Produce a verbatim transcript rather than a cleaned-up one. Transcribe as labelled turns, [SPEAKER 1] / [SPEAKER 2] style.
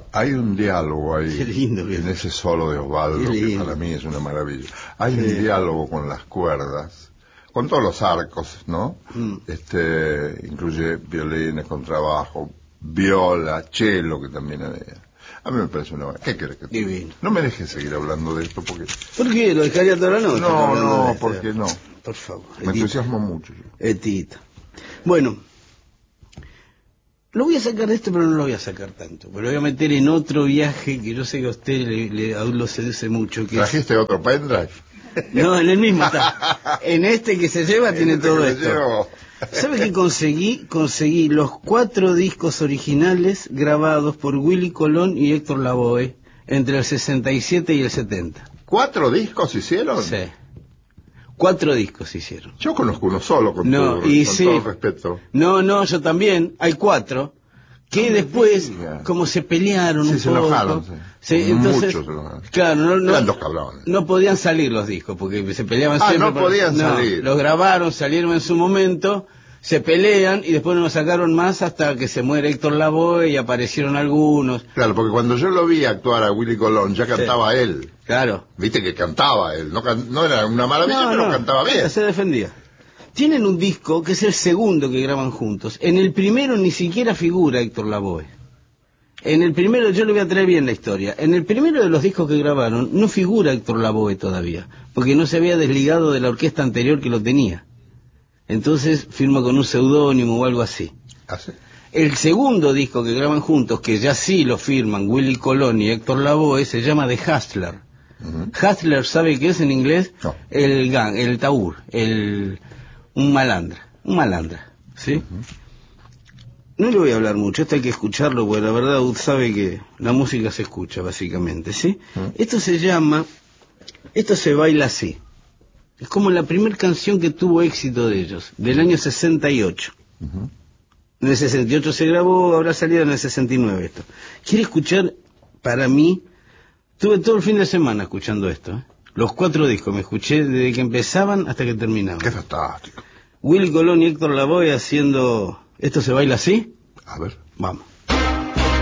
[SPEAKER 1] Hay un diálogo ahí,
[SPEAKER 2] Qué lindo, bien.
[SPEAKER 1] en ese solo de Osvaldo, que para mí es una maravilla. Hay sí. un diálogo con las cuerdas, con todos los arcos, ¿no? Mm. Este, incluye violines, contrabajo, viola, cello, que también había. A mí me parece una... ¿Qué querés que te diga?
[SPEAKER 2] Divino.
[SPEAKER 1] No me dejes seguir hablando de esto porque...
[SPEAKER 2] ¿Por qué? ¿Lo dejaría toda la noche?
[SPEAKER 1] No, no, porque no.
[SPEAKER 2] Por favor.
[SPEAKER 1] Me Etita. entusiasmo mucho. Yo.
[SPEAKER 2] Etita. Bueno, lo voy a sacar de esto, pero no lo voy a sacar tanto. Me lo voy a meter en otro viaje que yo sé que a usted le, le, aún lo seduce mucho. Que
[SPEAKER 1] ¿Trajiste
[SPEAKER 2] es...
[SPEAKER 1] otro pendrive?
[SPEAKER 2] No, en el mismo está. En este que se lleva tiene este todo esto. ¿Sabe qué conseguí? Conseguí los cuatro discos originales grabados por Willy Colón y Héctor Lavoe entre el sesenta y siete y el setenta.
[SPEAKER 1] ¿Cuatro discos hicieron?
[SPEAKER 2] Sí. Cuatro discos hicieron.
[SPEAKER 1] Yo conozco uno solo, con,
[SPEAKER 2] no,
[SPEAKER 1] todo,
[SPEAKER 2] y
[SPEAKER 1] con
[SPEAKER 2] sí,
[SPEAKER 1] todo el respeto.
[SPEAKER 2] No, no, yo también. Hay cuatro. Que no después, como se pelearon
[SPEAKER 1] sí,
[SPEAKER 2] un
[SPEAKER 1] se
[SPEAKER 2] poco...
[SPEAKER 1] Enojaron, sí.
[SPEAKER 2] Se, entonces,
[SPEAKER 1] Muchos se enojaron.
[SPEAKER 2] Claro, no, no,
[SPEAKER 1] eran dos cabrones.
[SPEAKER 2] No podían salir los discos, porque se peleaban
[SPEAKER 1] ah,
[SPEAKER 2] siempre.
[SPEAKER 1] no podían
[SPEAKER 2] no,
[SPEAKER 1] salir.
[SPEAKER 2] Los grabaron, salieron en su momento, se pelean y después no los sacaron más hasta que se muere Héctor Lavoe y aparecieron algunos.
[SPEAKER 1] Claro, porque cuando yo lo vi actuar a Willy Colón, ya cantaba sí. él.
[SPEAKER 2] Claro.
[SPEAKER 1] Viste que cantaba él, no, can... no era una maravilla, no, pero no, cantaba bien.
[SPEAKER 2] Se defendía. Tienen un disco que es el segundo que graban juntos. En el primero ni siquiera figura Héctor Lavoe. En el primero, yo le voy a traer bien la historia. En el primero de los discos que grabaron no figura Héctor Lavoe todavía, porque no se había desligado de la orquesta anterior que lo tenía. Entonces firma con un seudónimo o algo así.
[SPEAKER 1] ¿Ah, sí?
[SPEAKER 2] El segundo disco que graban juntos, que ya sí lo firman Willy Colón y Héctor Lavoe, se llama The Hustler. Uh-huh. Hustler, ¿sabe qué es en inglés?
[SPEAKER 1] No.
[SPEAKER 2] El gang, el taur, el un malandra, un malandra, ¿sí? Uh-huh. No le voy a hablar mucho, esto hay que escucharlo, porque la verdad usted sabe que la música se escucha, básicamente, ¿sí? Uh-huh. Esto se llama, esto se baila así. Es como la primera canción que tuvo éxito de ellos, del año sesenta y ocho. Uh-huh. En el sesenta y ocho se grabó, habrá salido en el sesenta y nueve esto. ¿Quiere escuchar? Para mí, tuve todo el fin de semana escuchando esto, ¿eh? Los cuatro discos, me escuché desde que empezaban hasta que terminaban.
[SPEAKER 1] ¡Qué fantástico!
[SPEAKER 2] Willy Colón y Héctor Lavoe haciendo... ¿Esto se baila así?
[SPEAKER 1] A ver.
[SPEAKER 2] Vamos.